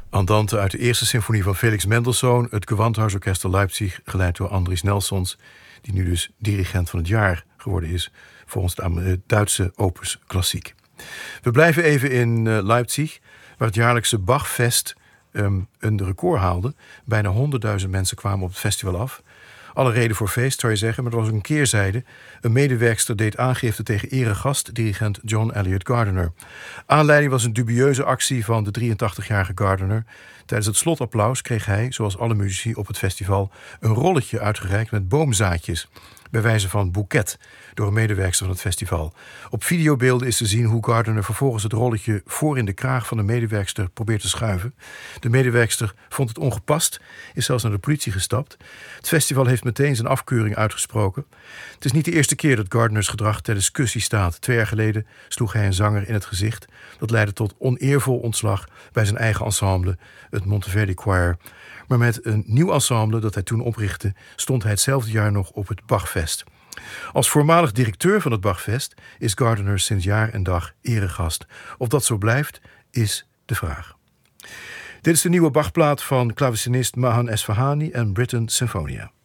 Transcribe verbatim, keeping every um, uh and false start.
Andante uit de eerste symfonie van Felix Mendelssohn, het Gewandhausorchester Leipzig, geleid door Andries Nelsons, die nu dus dirigent van het jaar geworden is volgens de Duitse Opus Klassiek. We blijven even in uh, Leipzig, waar het jaarlijkse Bachfest um, een record haalde. Bijna honderdduizend mensen kwamen op het festival af. Alle reden voor feest, zou je zeggen, maar er was ook een keerzijde. Een medewerkster deed aangifte tegen eregast, dirigent John Elliott Gardiner. Aanleiding was een dubieuze actie van de drieëntachtigjarige Gardiner. Tijdens het slotapplaus kreeg hij, zoals alle muzici op het festival, een rolletje uitgereikt met boomzaadjes, bij wijze van boeket, door een medewerkster van het festival. Op videobeelden is te zien hoe Gardiner vervolgens het rolletje voor in de kraag van de medewerkster probeert te schuiven. De medewerkster vond het ongepast, is zelfs naar de politie gestapt. Het festival heeft meteen zijn afkeuring uitgesproken. Het is niet de eerste keer dat Gardiners gedrag ter discussie staat. Twee jaar geleden sloeg hij een zanger in het gezicht. Dat leidde tot oneervol ontslag bij zijn eigen ensemble, het Monteverdi Choir. Maar met een nieuw ensemble dat hij toen oprichtte, stond hij hetzelfde jaar nog op het Bachfest. Als voormalig directeur van het Bachfest is Gardiner sinds jaar en dag eregast. Of dat zo blijft, is de vraag. Dit is de nieuwe Bachplaat van klavecinist Mahan Esfahani en Britten Sinfonia.